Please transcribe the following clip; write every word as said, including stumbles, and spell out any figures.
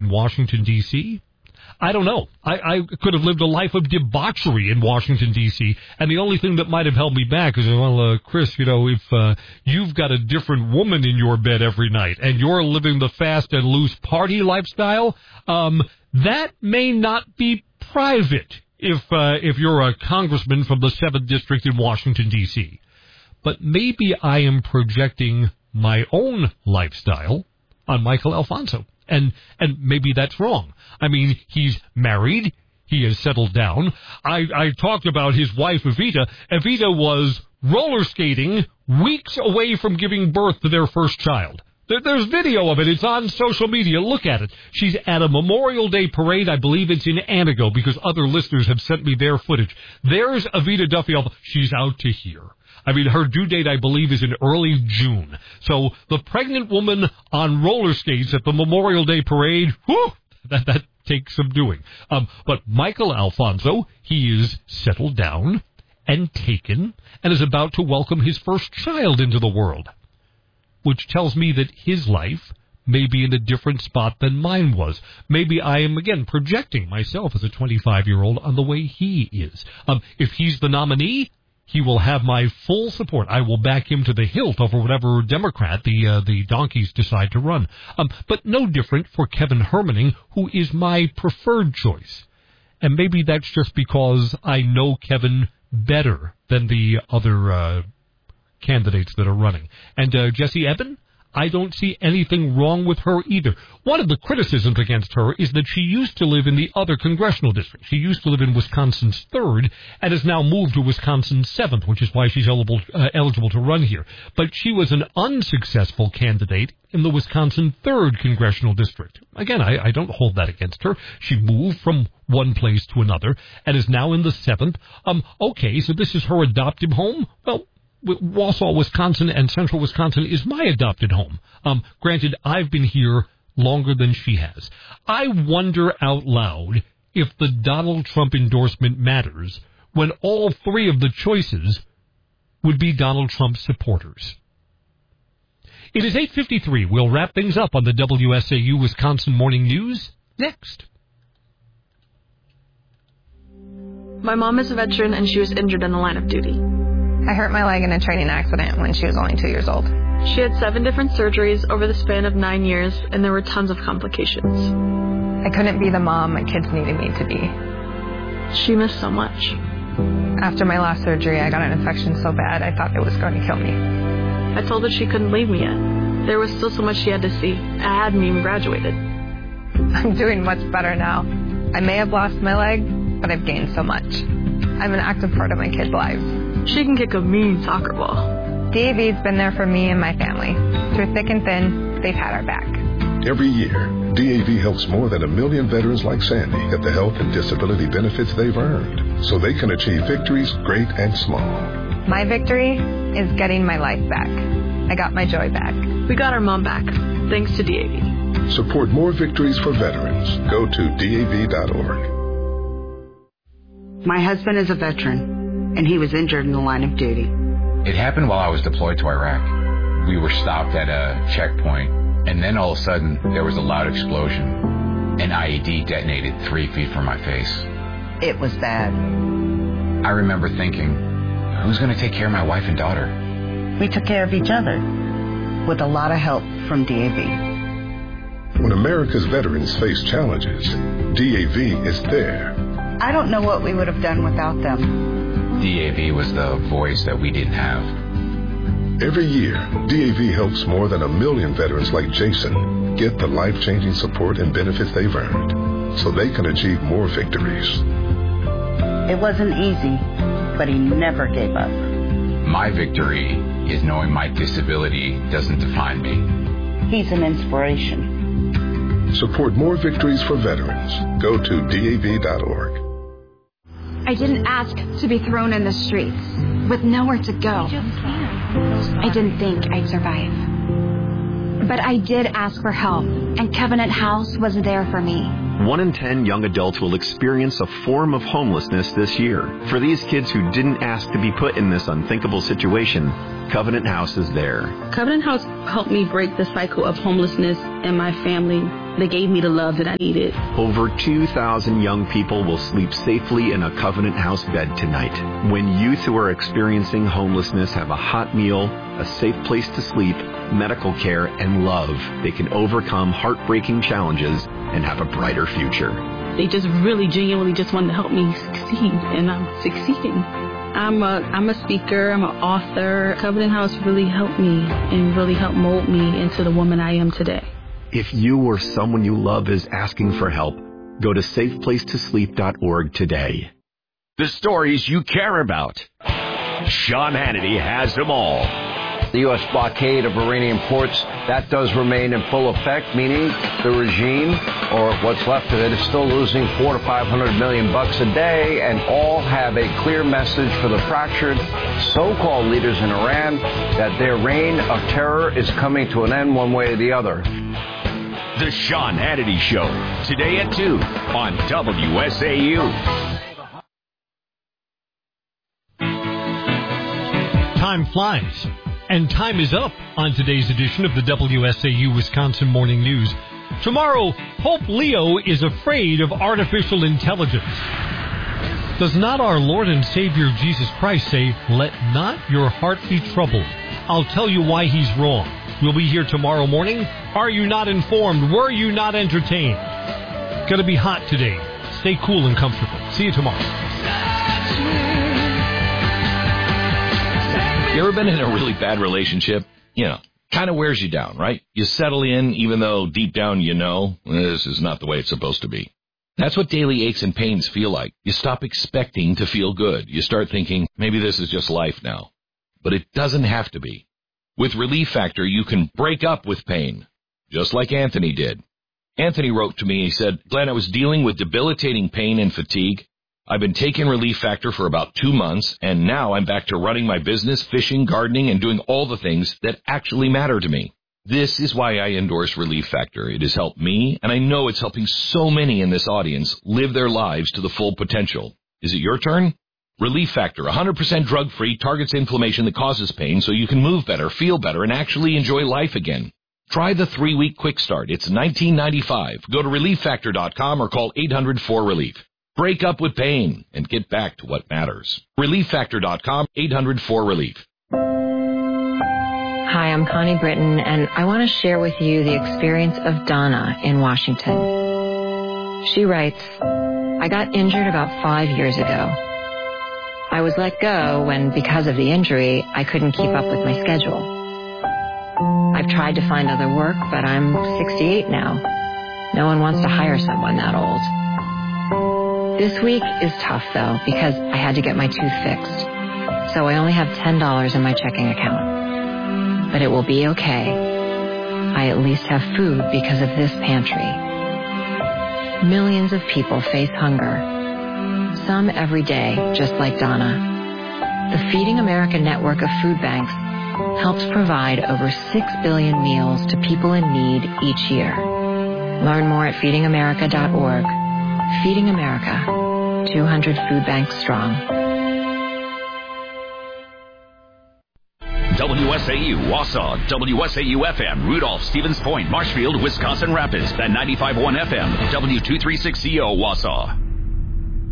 in Washington, D C? I don't know. I, I could have lived a life of debauchery in Washington, D C, and the only thing that might have held me back is, well, uh, Chris, you know, if uh, you've got a different woman in your bed every night and you're living the fast and loose party lifestyle, um, that may not be private if uh, if you're a congressman from the seventh District in Washington, D C. But maybe I am projecting my own lifestyle on Michael Alfonso. And and maybe that's wrong. I mean, he's married. He has settled down. I, I talked about his wife, Evita. Evita was roller skating weeks away from giving birth to their first child. There, there's video of it. It's on social media. Look at it. She's at a Memorial Day parade. I believe it's in Antigo because other listeners have sent me their footage. There's Evita Duffy. She's out to here. I mean, her due date, I believe, is in early June. So the pregnant woman on roller skates at the Memorial Day parade, whew, that, that takes some doing. Um, but Michael Alfonso, he is settled down and taken and is about to welcome his first child into the world, which tells me that his life may be in a different spot than mine was. Maybe I am, again, projecting myself as a twenty-five-year-old on the way he is. Um, if he's the nominee, he will have my full support. I will back him to the hilt over whatever Democrat the uh, the donkeys decide to run. Um, but no different for Kevin Hermaning, who is my preferred choice. And maybe that's just because I know Kevin better than the other uh, candidates that are running. And uh, Jesse Eben, I don't see anything wrong with her either. One of the criticisms against her is that she used to live in the other congressional district. She used to live in Wisconsin's third and has now moved to Wisconsin's seventh, which is why she's eligible, uh, eligible to run here. But she was an unsuccessful candidate in the Wisconsin third congressional district. Again, I, I don't hold that against her. She moved from one place to another and is now in the seventh. Um, okay, so this is her adoptive home? Well, Wausau, Wisconsin, and central Wisconsin is my adopted home. Um, granted, I've been here longer than she has. I wonder out loud if the Donald Trump endorsement matters when all three of the choices would be Donald Trump supporters. It is eight fifty-three. We'll wrap things up on the W S A U Wisconsin Morning News next. My mom is a veteran, and she was injured in the line of duty. I hurt my leg in a training accident when she was only two years old. She had seven different surgeries over the span of nine years, and there were tons of complications. I couldn't be the mom my kids needed me to be. She missed so much. After my last surgery, I got an infection so bad I thought it was going to kill me. I told her she couldn't leave me yet. There was still so much she had to see. I hadn't even graduated. I'm doing much better now. I may have lost my leg, but I've gained so much. I'm an active part of my kids' lives. She can kick a mean soccer ball. D A V's been there for me and my family. Through thick and thin, they've had our back. Every year, D A V helps more than a million veterans like Sandy get the health and disability benefits they've earned so they can achieve victories great and small. My victory is getting my life back. I got my joy back. We got our mom back, thanks to D A V. Support more victories for veterans. Go to D A V dot org. My husband is a veteran, and he was injured in the line of duty. It happened while I was deployed to Iraq. We were stopped at a checkpoint, and then all of a sudden, there was a loud explosion. An I E D detonated three feet from my face. It was bad. I remember thinking, who's going to take care of my wife and daughter? We took care of each other, with a lot of help from D A V. When America's veterans face challenges, D A V is there. I don't know what we would have done without them. D A V was the voice that we didn't have. Every year, D A V helps more than a million veterans like Jason get the life-changing support and benefits they've earned so they can achieve more victories. It wasn't easy, but he never gave up. My victory is knowing my disability doesn't define me. He's an inspiration. Support more victories for veterans. Go to D A V dot org. I didn't ask to be thrown in the streets with nowhere to go. I didn't think I'd survive. But I did ask for help, and Covenant House was there for me. One in ten young adults will experience a form of homelessness this year. For these kids who didn't ask to be put in this unthinkable situation, Covenant House is there. Covenant House helped me break the cycle of homelessness in my family. They gave me the love that I needed. Over two thousand young people will sleep safely in a Covenant House bed tonight. When youth who are experiencing homelessness have a hot meal, a safe place to sleep, medical care, and love, they can overcome heartbreaking challenges and have a brighter future. They just really genuinely just wanted to help me succeed, and I'm succeeding. I'm a, I'm a speaker, I'm an author. Covenant House really helped me and really helped mold me into the woman I am today. If you or someone you love is asking for help, go to safe place to sleep dot org today. The stories you care about. Sean Hannity has them all. The U S blockade of Iranian ports, that does remain in full effect, meaning the regime, or what's left of it, is still losing four to five hundred million bucks a day, and all have a clear message for the fractured so-called leaders in Iran that their reign of terror is coming to an end one way or the other. The Sean Hannity Show, today at two on W S A U. Time flies, and time is up on today's edition of the W S A U Wisconsin Morning News. Tomorrow, Pope Leo is afraid of artificial intelligence. Does not our Lord and Savior Jesus Christ say, "Let not your heart be troubled"? I'll tell you why he's wrong. We'll be here tomorrow morning. Are you not informed? Were you not entertained? Gonna be hot today. Stay cool and comfortable. See you tomorrow. You ever been in a really bad relationship? You know, kind of wears you down, right? You settle in even though deep down you know this is not the way it's supposed to be. That's what daily aches and pains feel like. You stop expecting to feel good. You start thinking, maybe this is just life now. But it doesn't have to be. With Relief Factor, you can break up with pain, just like Anthony did. Anthony wrote to me, he said, "Glenn, I was dealing with debilitating pain and fatigue. I've been taking Relief Factor for about two months, and now I'm back to running my business, fishing, gardening, and doing all the things that actually matter to me. This is why I endorse Relief Factor. It has helped me, and I know it's helping so many in this audience live their lives to the full potential. Is it your turn? Relief Factor, one hundred percent drug-free, targets inflammation that causes pain so you can move better, feel better, and actually enjoy life again. Try the three-week quick start. It's nineteen ninety-five. Go to relief factor dot com or call eight hundred four relief. Break up with pain and get back to what matters. relief factor dot com, eight hundred four relief. Hi, I'm Connie Britton, and I want to share with you the experience of Donna in Washington. She writes, "I got injured about five years ago. I was let go when, because of the injury, I couldn't keep up with my schedule. I've tried to find other work, but I'm sixty-eight now. No one wants to hire someone that old. This week is tough, though, because I had to get my tooth fixed. So I only have ten dollars in my checking account. But it will be okay. I at least have food because of this pantry. Millions of people face hunger. Some every day, just like Donna. The Feeding America network of food banks helps provide over six billion meals to people in need each year. Learn more at feeding america dot org. Feeding America, two hundred food banks strong. W S A U, Wausau, W S A U F M, Rudolph, Stevens Point, Marshfield, Wisconsin Rapids, and ninety-five point one F M, W two thirty-six C O, Wausau.